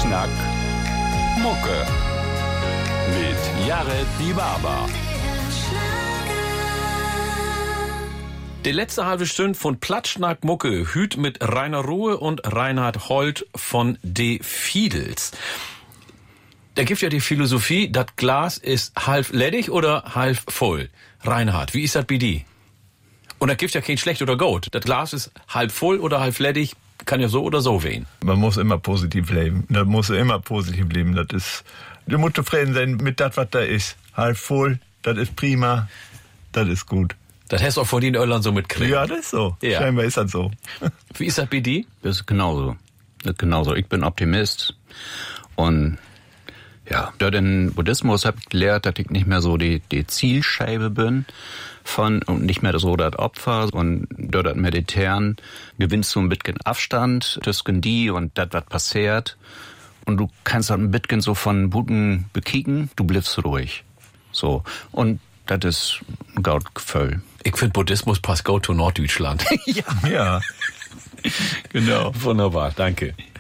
Schnack, Mucke mit Jared Die Barber. Die letzte halbe Stunde von Platschnack Mucke hüt mit Rainer Ruhe und Reinhard Holt von De Fiedels. Da gibt ja die Philosophie, das Glas ist halb ledig oder halb voll. Reinhard, wie ist das bei dir? Und da gibt ja kein schlecht oder gut. Das Glas ist halb voll oder halb ledig, kann ja so oder so wehen. Man muss immer positiv leben. Das muss immer positiv leben. Das ist, du musst zufrieden sein mit das, was da ist. Halb voll, das ist prima, das ist gut. Das hast du auch von den Irland so mitkriegt. Ja, das ist so. Ja. Scheinbar ist das so. Wie ist das bei dir? Das ist genauso. Ich bin Optimist. Und ja, durch den Buddhismus habe ich gelernt, dass ich nicht mehr so die Zielscheibe bin und nicht mehr so das Opfer. Und durch das Meditieren gewinnst du ein bisschen Abstand zwischen die und das, was passiert. Und du kannst halt ein bisschen so von Buten bekicken, du bleibst ruhig. So. Und das ist ein gutes Gefühl. Ich finde, Buddhismus passt gut zu Norddeutschland. Ja, genau. Wunderbar, danke.